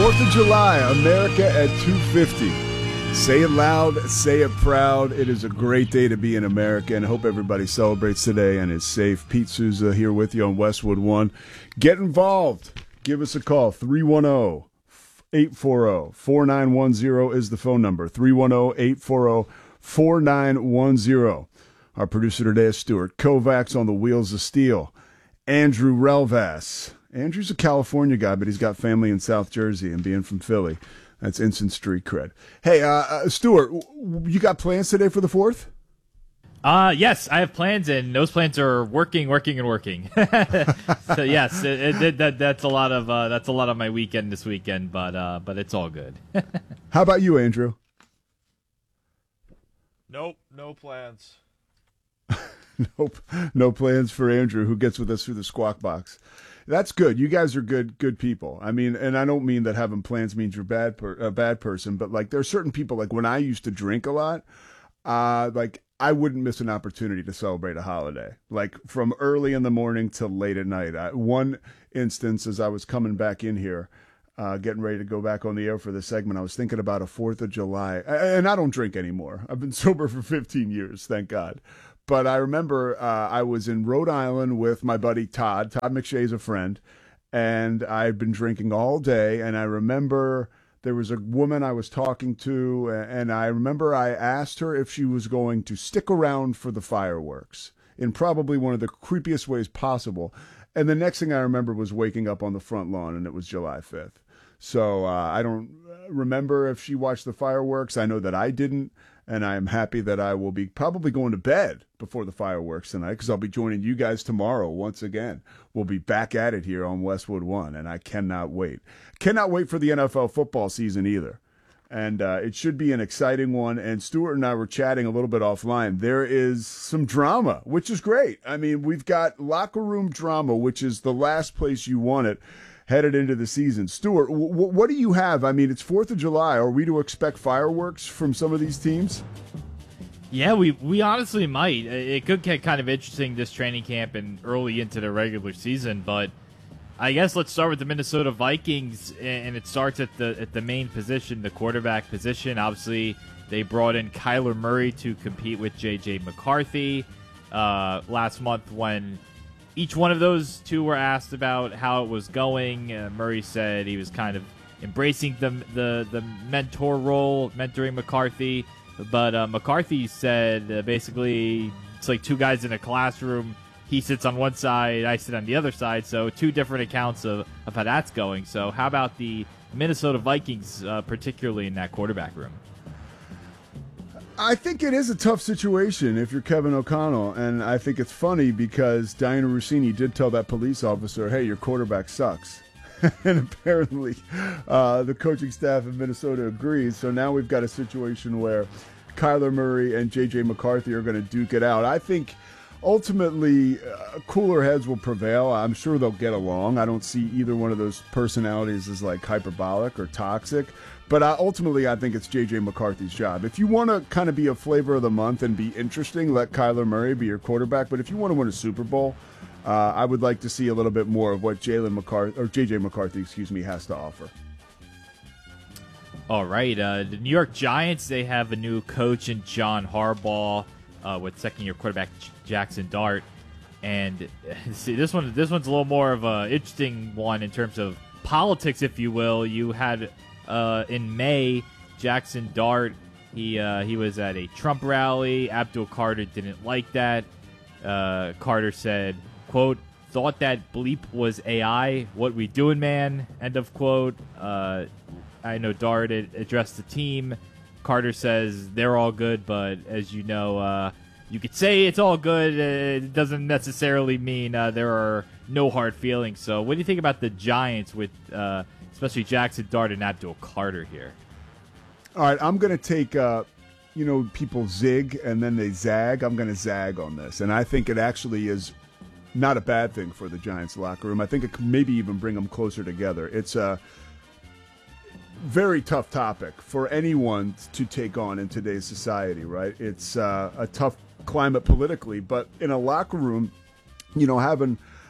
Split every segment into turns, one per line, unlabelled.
4th of July, America at 250. Say it loud, say it proud. It is a great day to be in America, and I hope everybody celebrates today and is safe. Pete Souza here with you on Westwood One. Get involved. Give us a call. 310-840-4910 is the phone number. 310-840-4910. Our producer today is Stuart Kovacs on the Wheels of Steel. Andrew Relvas. Andrew's a California guy, but he's got family in South Jersey, and being from Philly, that's instant street cred. Hey, Stuart, you got plans today for the 4th?
Yes, I have plans, and those plans are working. So yes, that's a lot of my weekend this weekend, but it's all good.
How about you, Andrew?
Nope, no plans.
Nope, no plans for Andrew, who gets with us through the Squawk Box. That's good. You guys are good people. I mean, and I don't mean that having plans means you're a bad person, but like there are certain people, like when I used to drink a lot, like I wouldn't miss an opportunity to celebrate a holiday, like from early in the morning till late at night. One instance, as I was coming back in here, getting ready to go back on the air for this segment, I was thinking about a 4th of July, and I don't drink anymore. I've been sober for 15 years, thank God. But I remember I was in Rhode Island with my buddy Todd. Todd McShay's a friend, and I'd been drinking all day. And I remember there was a woman I was talking to, and I remember I asked her if she was going to stick around for the fireworks in probably one of the creepiest ways possible. And the next thing I remember was waking up on the front lawn, and it was July 5th. So I don't remember if she watched the fireworks. I know that I didn't. And I am happy that I will be probably going to bed before the fireworks tonight, because I'll be joining you guys tomorrow once again. We'll be back at it here on Westwood One, and I cannot wait. Cannot wait for the NFL football season either. And it should be an exciting one. And Stuart and I were chatting a little bit offline. There is some drama, which is great. I mean, we've got locker room drama, which is the last place you want it, headed into the season. Stuart, what do you have? I mean, it's 4th of July. Are we to expect fireworks from some of these teams?
Yeah, we honestly might. It could get kind of interesting this training camp and early into the regular season, but I guess let's start with the Minnesota Vikings, and it starts at the main position, the quarterback position. Obviously, they brought in Kyler Murray to compete with J.J. McCarthy last month when each one of those two were asked about how it was going. Murray said he was kind of embracing the mentor role, mentoring McCarthy. But McCarthy said basically it's like two guys in a classroom. He sits on one side, I sit on the other side. So two different accounts of how that's going. So how about the Minnesota Vikings, particularly in that quarterback room?
I think it is a tough situation if you're Kevin O'Connell, and I think it's funny because Diana Rossini did tell that police officer, hey, your quarterback sucks. And apparently the coaching staff in Minnesota agrees, so now we've got a situation where Kyler Murray and J.J. McCarthy are going to duke it out. I think ultimately cooler heads will prevail. I'm sure they'll get along. I don't see either one of those personalities as like hyperbolic or toxic. But ultimately, I think it's J.J. McCarthy's job. If you want to kind of be a flavor of the month and be interesting, let Kyler Murray be your quarterback. But if you want to win a Super Bowl, I would like to see a little bit more of what J.J. McCarthy, has to offer.
All right, the New York Giants, they have a new coach in John Harbaugh with second-year quarterback Jackson Dart. And see, this one's a little more of an interesting one in terms of politics, if you will. You had in May, Jackson Dart, he was at a Trump rally. Abdul Carter didn't like that. Carter said, quote, thought that bleep was AI. What we doing, man? End of quote. I know Dart addressed the team. Carter says they're all good, but as you know, you could say it's all good. It doesn't necessarily mean there are no hard feelings. So what do you think about the Giants with especially Jackson Dart and Abdul Carter here?
All right, I'm going to take, people zig and then they zag. I'm going to zag on this. And I think it actually is not a bad thing for the Giants locker room. I think it could maybe even bring them closer together. It's a very tough topic for anyone to take on in today's society, right? It's a tough climate politically, but in a locker room, having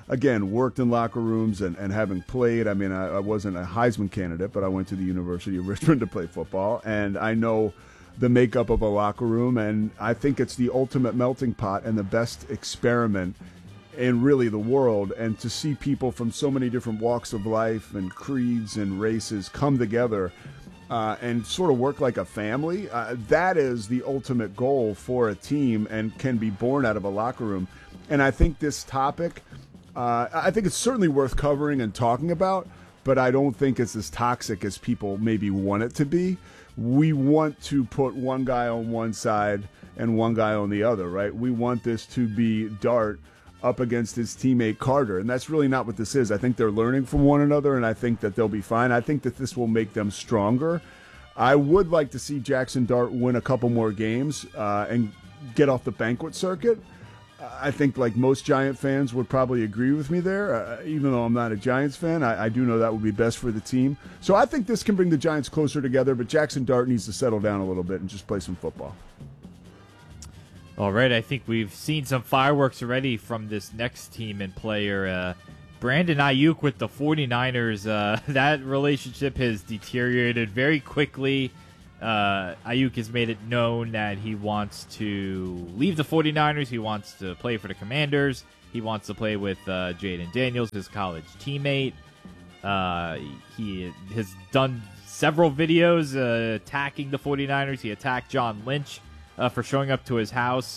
again, worked in locker rooms and having played. I mean, I wasn't a Heisman candidate, but I went to the University of Richmond to play football, and I know the makeup of a locker room, and I think it's the ultimate melting pot and the best experiment in really the world. And to see people from so many different walks of life and creeds and races come together and sort of work like a family, that is the ultimate goal for a team and can be born out of a locker room. And I think this topic, I think it's certainly worth covering and talking about, but I don't think it's as toxic as people maybe want it to be. We want to put one guy on one side and one guy on the other, right? We want this to be Dart up against his teammate Carter, and that's really not what this is. I think they're learning from one another, and I think that they'll be fine. I think that this will make them stronger. I would like to see Jackson Dart win a couple more games and get off the banquet circuit. I think like most Giant fans would probably agree with me there. Even though I'm not a Giants fan, I do know that would be best for the team. So I think this can bring the Giants closer together, but Jackson Dart needs to settle down a little bit and just play some football.
All right, I think we've seen some fireworks already from this next team and player. Brandon Ayuk with the 49ers. That relationship has deteriorated very quickly. Ayuk has made it known that he wants to leave the 49ers. He wants to play for the Commanders. He wants to play with Jaden Daniels, his college teammate. He has done several videos attacking the 49ers. He attacked John Lynch for showing up to his house.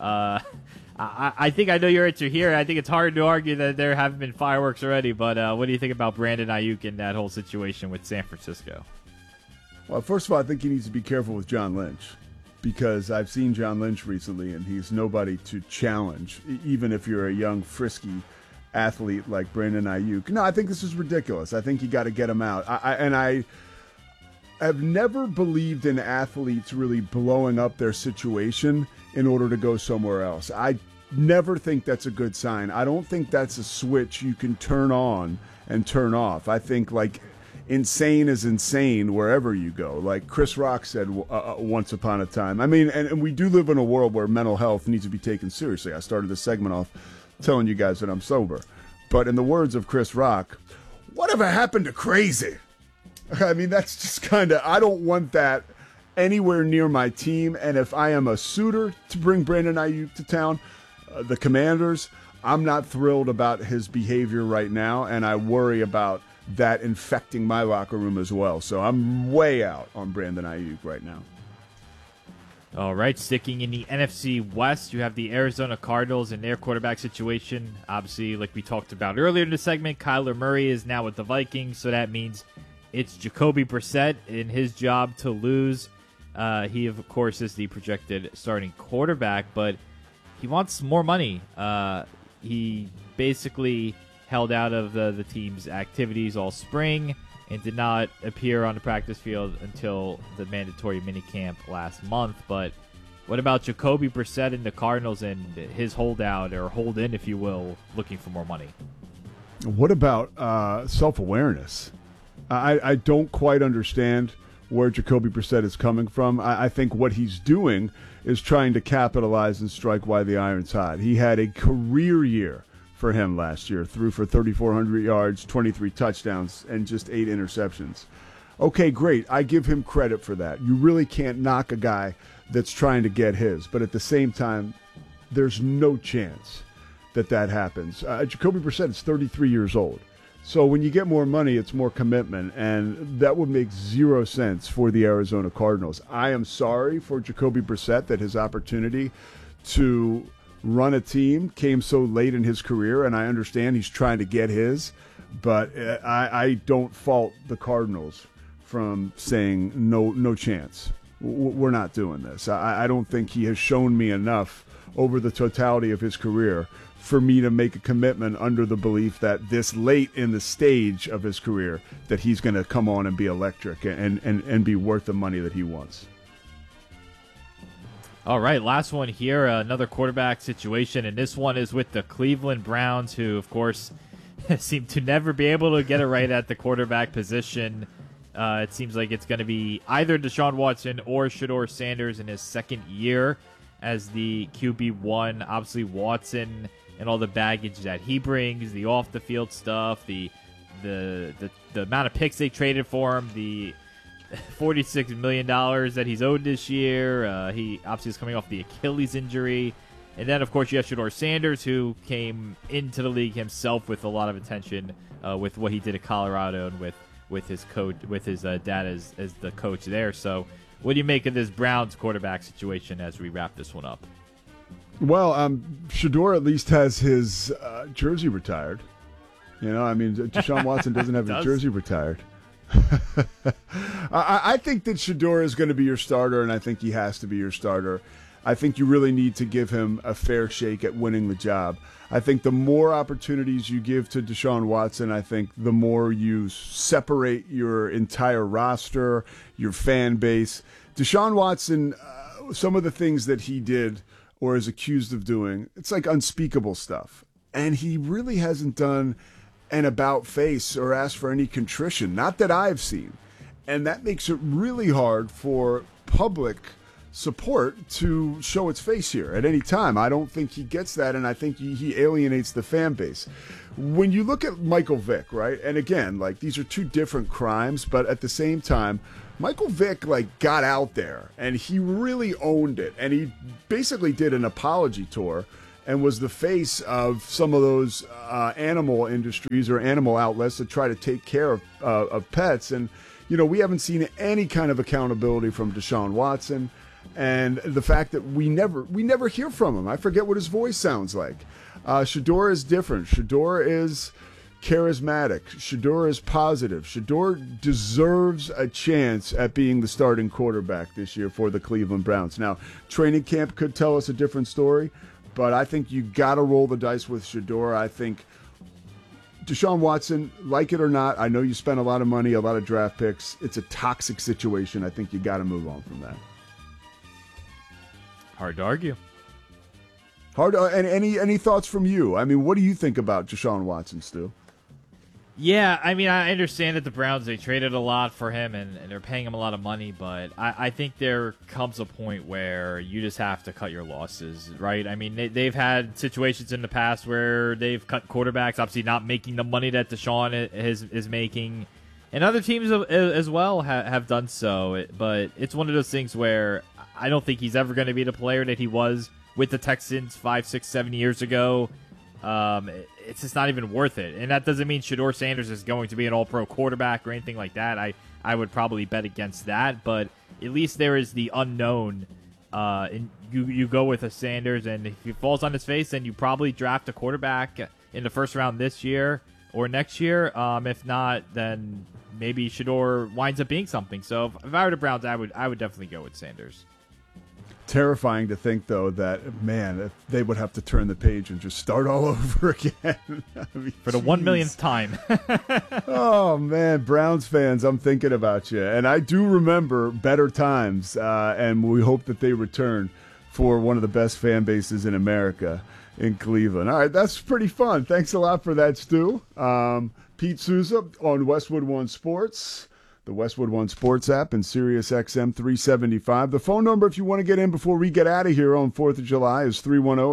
I think I know your answer here. I think it's hard to argue that there haven't been fireworks already, but what do you think about Brandon Ayuk in that whole situation with San Francisco?
Well, first of all, I think he needs to be careful with John Lynch because I've seen John Lynch recently, and he's nobody to challenge, even if you're a young, frisky athlete like Brandon Ayuk. No, I think this is ridiculous. I think you got to get him out. I have never believed in athletes really blowing up their situation in order to go somewhere else. I never think that's a good sign. I don't think that's a switch you can turn on and turn off. I think like insane is insane wherever you go. Like Chris Rock said once upon a time. I mean, and we do live in a world where mental health needs to be taken seriously. I started this segment off telling you guys that I'm sober. But in the words of Chris Rock, whatever happened to crazy? I mean, that's just kind of, I don't want that anywhere near my team. And if I am a suitor to bring Brandon Ayuk to town, the Commanders, I'm not thrilled about his behavior right now. And I worry about that infecting my locker room as well. So I'm way out on Brandon Ayuk right now.
All right, sticking in the NFC West, you have the Arizona Cardinals and their quarterback situation. Obviously, like we talked about earlier in the segment, Kyler Murray is now with the Vikings, so that means it's Jacoby Brissett in his job to lose. He, of course, is the projected starting quarterback, but he wants more money. He basically held out of the team's activities all spring and did not appear on the practice field until the mandatory minicamp last month. But what about Jacoby Brissett and the Cardinals and his holdout, or hold in, if you will, looking for more money?
What about self-awareness? I don't quite understand where Jacoby Brissett is coming from. I think what he's doing is trying to capitalize and strike while the iron's hot. He had a career year for him last year, threw for 3,400 yards, 23 touchdowns, and just 8 interceptions. Okay, great. I give him credit for that. You really can't knock a guy that's trying to get his. But at the same time, there's no chance that happens. Jacoby Brissett is 33 years old. So when you get more money, it's more commitment, and that would make zero sense for the Arizona Cardinals. I am sorry for Jacoby Brissett that his opportunity to run a team came so late in his career, and I understand he's trying to get his, but I don't fault the Cardinals from saying no chance. We're not doing this. I don't think he has shown me enough over the totality of his career for me to make a commitment under the belief that this late in the stage of his career that he's going to come on and be electric and be worth the money that he wants.
All right, last one here, another quarterback situation, and this one is with the Cleveland Browns, who, of course, seem to never be able to get it right at the quarterback position. It seems like it's going to be either Deshaun Watson or Shedeur Sanders in his second year as the QB1. Obviously, Watson and all the baggage that he brings, the off the field stuff, the amount of picks they traded for him, the $46 million that he's owed this year. He obviously is coming off the Achilles injury. And then, of course, you have Shedeur Sanders, who came into the league himself with a lot of attention with what he did at Colorado and with his coach, with his dad as the coach there. So what do you make of this Browns quarterback situation as we wrap this one up?
Well, Shedeur at least has his jersey retired. You know, I mean, Deshaun Watson doesn't have his jersey retired. I think that Shedeur is going to be your starter, and I think he has to be your starter. I think you really need to give him a fair shake at winning the job. I think the more opportunities you give to Deshaun Watson, I think the more you separate your entire roster, your fan base. Deshaun Watson, some of the things that he did or is accused of doing, it's like unspeakable stuff. And he really hasn't done an about face or asked for any contrition, not that I've seen. And that makes it really hard for public support to show its face here at any time. I don't think he gets that, and I think he alienates the fan base. When you look at Michael Vick, right, and again, like, these are two different crimes, but at the same time, Michael Vick, like, got out there, and he really owned it, and he basically did an apology tour and was the face of some of those animal industries or animal outlets that try to take care of pets. And, you know, we haven't seen any kind of accountability from Deshaun Watson. And the fact that we never hear from him. I forget what his voice sounds like. Shedeur is different. Shedeur is charismatic. Shedeur is positive. Shedeur deserves a chance at being the starting quarterback this year for the Cleveland Browns. Now, training camp could tell us a different story, but I think you got to roll the dice with Shedeur. I think Deshaun Watson, like it or not, I know you spent a lot of money, a lot of draft picks. It's a toxic situation. I think you got to move on from that.
Hard to argue.
And any thoughts from you? I mean, what do you think about Deshaun Watson, Stu?
Yeah, I mean, I understand that the Browns, they traded a lot for him and they're paying him a lot of money, but I think there comes a point where you just have to cut your losses, right? I mean, they've had situations in the past where they've cut quarterbacks, obviously not making the money that Deshaun is making, and other teams as well have done so, but it's one of those things where I don't think he's ever going to be the player that he was with the Texans 5, 6, 7 years ago. It's just not even worth it. And that doesn't mean Shedeur Sanders is going to be an all-pro quarterback or anything like that. I would probably bet against that, but at least there is the unknown. And you go with a Sanders, and if he falls on his face, then you probably draft a quarterback in the first round this year or next year. If not, then maybe Shedeur winds up being something. So if I were the Browns, I would definitely go with Sanders.
Terrifying to think, though, that, man, if they would have to turn the page and just start all over again. I mean,
for the 1 millionth time.
Oh, man, Browns fans, I'm thinking about you. And I do remember better times, and we hope that they return for one of the best fan bases in America in Cleveland. All right, that's pretty fun. Thanks a lot for that, Stu. Pete Souza on Westwood One Sports. The Westwood One Sports app and Sirius XM 375. The phone number, if you want to get in before we get out of here on 4th of July, is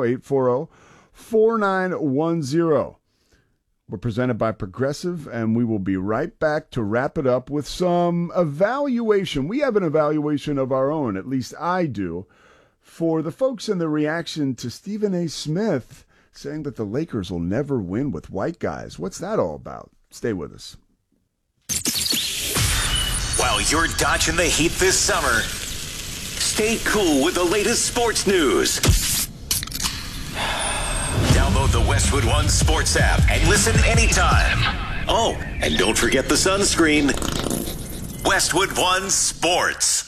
310-840-4910. We're presented by Progressive, and we will be right back to wrap it up with some evaluation. We have an evaluation of our own, at least I do, for the folks in the reaction to Stephen A. Smith saying that the Lakers will never win with white guys. What's that all about? Stay with us.
While you're dodging the heat this summer, stay cool with the latest sports news. Download the Westwood One Sports app and listen anytime. Oh, and don't forget the sunscreen. Westwood One Sports.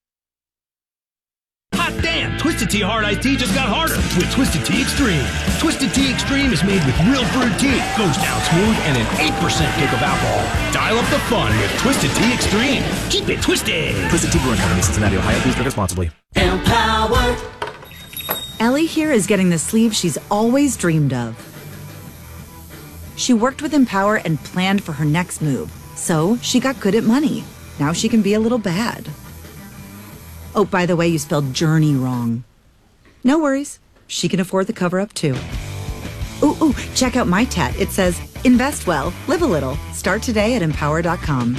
Hot damn! Twisted Tea Hard Iced Tea just got harder with Twisted Tea Extreme. Twisted Tea Extreme is made with real brewed tea, goes down smooth, and an 8% kick of alcohol. Dial up the fun with Twisted Tea Extreme. Keep it twisted. Twisted Tea Brewing Company, Cincinnati, Ohio. Please drink responsibly.
Empowered. Ellie here is getting the sleeve she's always dreamed of. She worked with Empower and planned for her next move, so she got good at money. Now she can be a little bad. Oh, by the way, you spelled journey wrong. No worries. She can afford the cover-up, too. Ooh, check out my tat. It says, invest well, live a little. Start today at empower.com.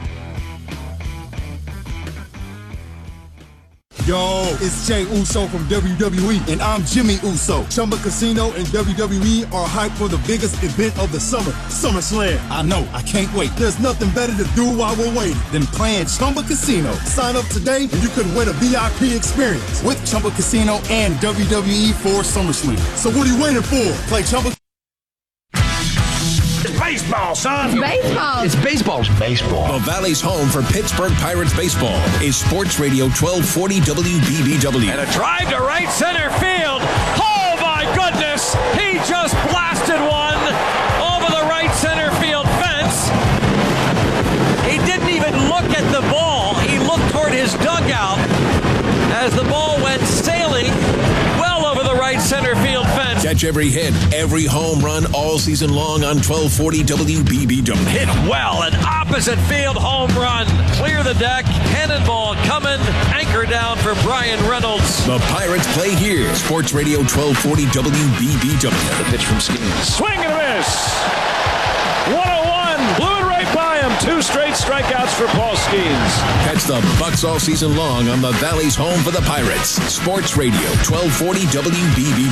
Yo, it's Jey Uso from WWE, and I'm Jimmy Uso. Chumba Casino and WWE are hyped for the biggest event of the summer, SummerSlam. I know, I can't wait. There's nothing better to do while we're waiting than playing Chumba Casino. Sign up today and you could win a VIP experience with Chumba Casino and WWE for SummerSlam. So what are you waiting for? Play Chumba.
Baseball, son.
Baseball.
It's baseball's baseball.
The Valley's home for Pittsburgh Pirates baseball is Sports Radio 1240 WBBW.
And a drive to right center field. Oh, my goodness. He just blasted one over the right center field fence. He didn't even look at the ball. He looked toward his dugout as the ball went sailing well over the right center field fence.
Catch every hit, every home run all season long on 1240 WBBW.
Hit well, an opposite field home run. Clear the deck, cannonball coming, anchor down for Brian Reynolds.
The Pirates play here. Sports Radio 1240 WBBW.
The pitch from Skeens. Swing and a miss. 101. Blew it right by him. 2 straight strikeouts for Paul Skeens.
Catch the Bucks all season long on the Valley's home for the Pirates. Sports Radio 1240 WBBW.